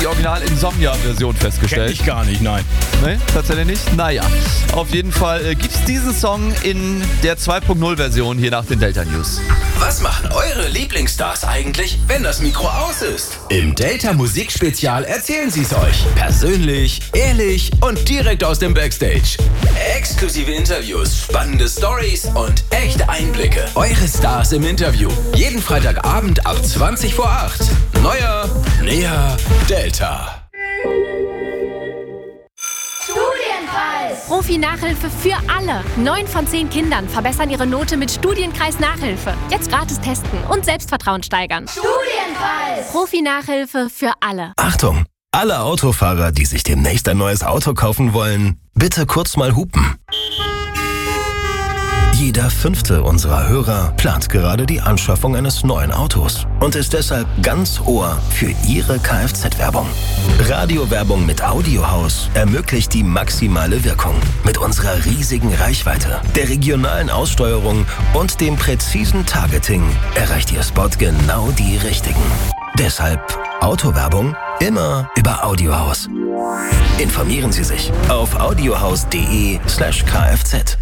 Original-Insomnia-Version festgestellt. Kenn ich gar nicht, nein. Nee, tatsächlich nicht? Naja, auf jeden Fall gibt's diesen Song in der 2.0-Version hier nach den Delta News. Was machen eure Lieblingsstars eigentlich, wenn das Mikro aus ist? Im Delta Musikspezial erzählen sie es euch. Persönlich, ehrlich und direkt aus dem Backstage. Exklusive Interviews, spannende Stories und echte Einblicke. Eure Stars im Interview. Jeden Freitagabend ab 20 vor 8. Neuer, näher, Delta. Profi-Nachhilfe für alle. 9 von 10 Kindern verbessern ihre Note mit Studienkreis Nachhilfe. Jetzt gratis testen und Selbstvertrauen steigern. Studienkreis! Profi-Nachhilfe für alle. Achtung! Alle Autofahrer, die sich demnächst ein neues Auto kaufen wollen, bitte kurz mal hupen. Jeder 5. unserer Hörer plant gerade die Anschaffung eines neuen Autos und ist deshalb ganz Ohr für Ihre Kfz-Werbung. Radiowerbung mit Audiohaus ermöglicht die maximale Wirkung. Mit unserer riesigen Reichweite, der regionalen Aussteuerung und dem präzisen Targeting erreicht Ihr Spot genau die Richtigen. Deshalb Autowerbung immer über Audiohaus. Informieren Sie sich auf audiohaus.de/kfz.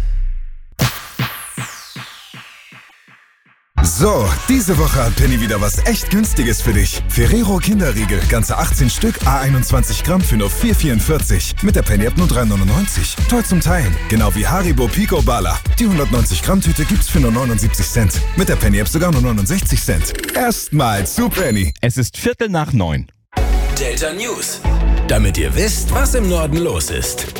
So, diese Woche hat Penny wieder was echt Günstiges für dich. Ferrero Kinderriegel, ganze 18 Stück, A21 Gramm für nur 4,44. Mit der Penny-App nur 3,99. Toll zum Teilen. Genau wie Haribo Pico Bala. Die 190 Gramm Tüte gibt's für nur 79 Cent. Mit der Penny-App sogar nur 69 Cent. Erstmal zu Penny. Es ist 8:45. Delta News. Damit ihr wisst, was im Norden los ist.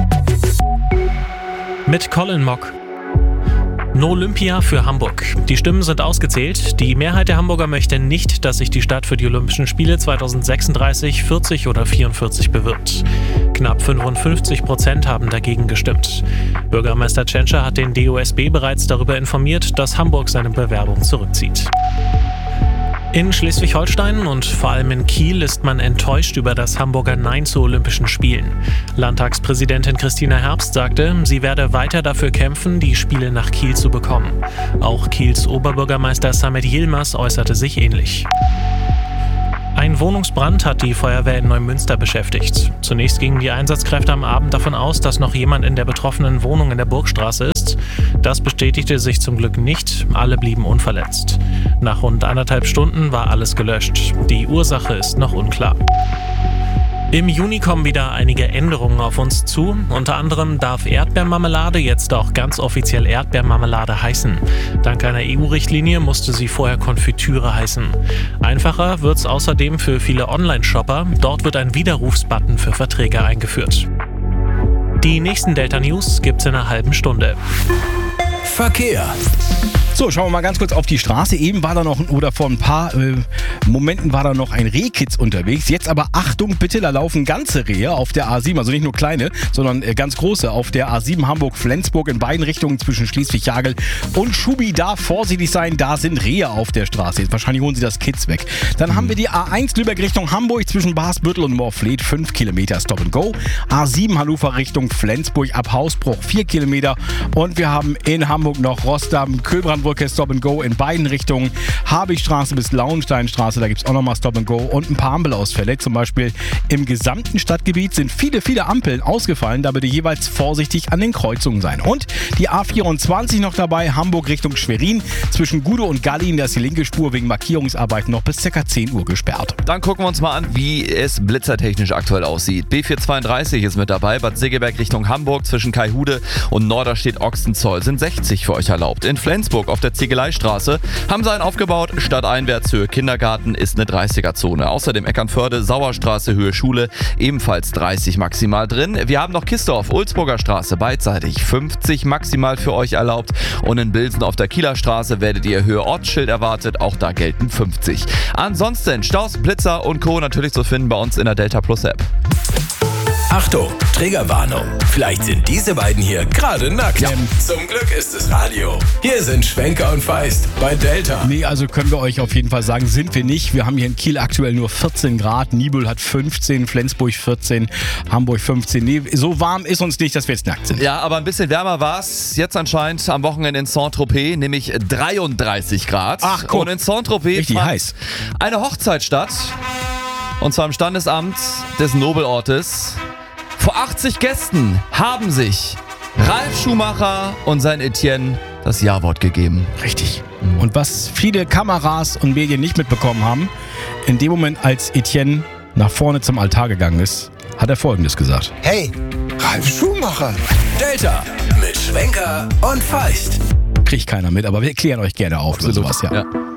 Mit Colin Mock. No Olympia für Hamburg. Die Stimmen sind ausgezählt. Die Mehrheit der Hamburger möchte nicht, dass sich die Stadt für die Olympischen Spiele 2036, 40 oder 44 bewirbt. Knapp 55% haben dagegen gestimmt. Bürgermeister Tschentscher hat den DOSB bereits darüber informiert, dass Hamburg seine Bewerbung zurückzieht. In Schleswig-Holstein und vor allem in Kiel ist man enttäuscht über das Hamburger Nein zu Olympischen Spielen. Landtagspräsidentin Christina Herbst sagte, sie werde weiter dafür kämpfen, die Spiele nach Kiel zu bekommen. Auch Kiels Oberbürgermeister Samet Yilmaz äußerte sich ähnlich. Ein Wohnungsbrand hat die Feuerwehr in Neumünster beschäftigt. Zunächst gingen die Einsatzkräfte am Abend davon aus, dass noch jemand in der betroffenen Wohnung in der Burgstraße ist. Das bestätigte sich zum Glück nicht. Alle blieben unverletzt. Nach rund 1,5 Stunden war alles gelöscht. Die Ursache ist noch unklar. Im Juni kommen wieder einige Änderungen auf uns zu. Unter anderem darf Erdbeermarmelade jetzt auch ganz offiziell Erdbeermarmelade heißen. Dank einer EU-Richtlinie musste sie vorher Konfitüre heißen. Einfacher wird's außerdem für viele Online-Shopper. Dort wird ein Widerrufsbutton für Verträge eingeführt. Die nächsten Delta News gibt's in einer halben Stunde. Verkehr. So, schauen wir mal ganz kurz auf die Straße. Eben war da noch, oder vor ein paar Momenten war da noch ein Rehkitz unterwegs. Jetzt aber Achtung, bitte, da laufen ganze Rehe auf der A7, also nicht nur kleine, sondern ganz große auf der A7 Hamburg-Flensburg in beiden Richtungen zwischen Schleswig-Jagel und Schubi. Da vorsichtig sein, da sind Rehe auf der Straße. Jetzt wahrscheinlich holen sie das Kitz weg. Dann haben wir die A1 Lübeck Richtung Hamburg zwischen Basbüttel und Moorfleet, 5 Kilometer Stop and Go. A7 Hannover Richtung Flensburg ab Hausbruch, 4 Kilometer. Und wir haben in Hamburg noch Rossdamm, Köbrandbrücke, Stop and Go in beiden Richtungen. Habigstraße bis Lauensteinstraße, da gibt es auch nochmal Stop and Go und ein paar Ampelausfälle. Zum Beispiel im gesamten Stadtgebiet sind viele Ampeln ausgefallen. Da bitte jeweils vorsichtig an den Kreuzungen sein. Und die A24 noch dabei, Hamburg Richtung Schwerin. Zwischen Gudow und Gallien, da ist die linke Spur wegen Markierungsarbeiten noch bis ca. 10 Uhr gesperrt. Dann gucken wir uns mal an, wie es blitzertechnisch aktuell aussieht. B432 ist mit dabei, Bad Segeberg Richtung Hamburg zwischen Kaihude und Norderstedt-Ochsenzoll sind 60 für euch erlaubt. In Flensburg auf der Ziegeleistraße haben sie einen aufgebaut. Stadteinwärts Höhe Kindergarten ist eine 30er-Zone. Außerdem Eckernförde, Sauerstraße Höhe Schule ebenfalls 30 maximal drin. Wir haben noch Kistorf, Ulzburger Straße beidseitig 50 maximal für euch erlaubt. Und in Bilsen auf der Kieler Straße werdet ihr Höhe Ortsschild erwartet. Auch da gelten 50. Ansonsten Staus, Blitzer und Co. natürlich zu finden bei uns in der Delta Plus App. Achtung, Triggerwarnung. Vielleicht sind diese beiden hier gerade nackt. Ja. Zum Glück ist es Radio. Hier sind Schwenker und Feist bei Delta. Nee, also können wir euch auf jeden Fall sagen, sind wir nicht. Wir haben hier in Kiel aktuell nur 14 Grad. Nibel hat 15, Flensburg 14, Hamburg 15. Nee, so warm ist uns nicht, dass wir jetzt nackt sind. Ja, aber ein bisschen wärmer war es jetzt anscheinend am Wochenende in Saint-Tropez, nämlich 33 Grad. Ach, guck. Und in Saint-Tropez Richtig fand heiß. eine Hochzeit statt. Und zwar im Standesamt des Nobelortes. Vor 80 Gästen haben sich Ralf Schumacher und sein Etienne das Ja-Wort gegeben. Richtig. Und was viele Kameras und Medien nicht mitbekommen haben, in dem Moment, als Etienne nach vorne zum Altar gegangen ist, hat er Folgendes gesagt. Hey, Ralf Schumacher. Delta mit Schwenker und Feist. Kriegt keiner mit, aber wir klären euch gerne auf über sowas, ja.